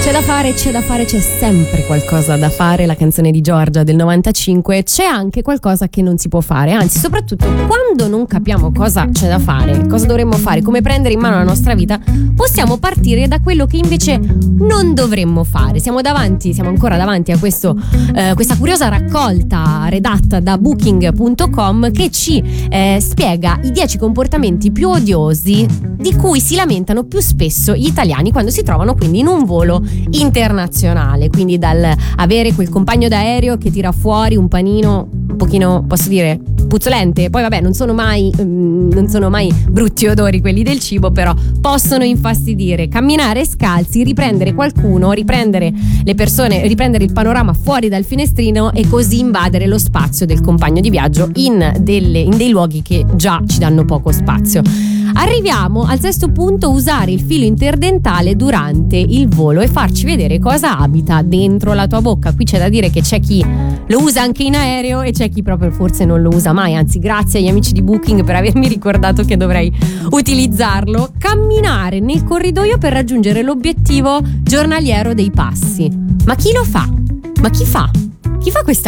C'è da fare, c'è sempre qualcosa da fare. La canzone di Giorgia del 95. C'è anche qualcosa che non si può fare, anzi soprattutto quando non capiamo cosa c'è da fare, cosa dovremmo fare, come prendere in mano la nostra vita, possiamo partire da quello che invece non dovremmo fare. Siamo ancora davanti a questa curiosa raccolta redatta da Booking.com che ci spiega i 10 comportamenti più odiosi di cui si lamentano più spesso gli italiani quando si trovano quindi in un volo internazionale, quindi dal avere quel compagno d'aereo che tira fuori un panino un pochino, posso dire, puzzolente. Poi vabbè, non sono mai brutti odori quelli del cibo, però possono infastidire. Camminare scalzi, riprendere qualcuno, riprendere le persone, riprendere il panorama fuori dal finestrino e così invadere lo spazio del compagno di viaggio in dei luoghi che già ci danno poco spazio. Arriviamo al sesto punto: usare il filo interdentale durante il volo e farci vedere cosa abita dentro la tua bocca. Qui c'è da dire che c'è chi lo usa anche in aereo e c'è chi proprio forse non lo usa mai, anzi grazie agli amici di Booking per avermi ricordato che dovrei utilizzarlo. Camminare nel corridoio per raggiungere l'obiettivo giornaliero dei passi. Ma chi lo fa? Ma chi fa questa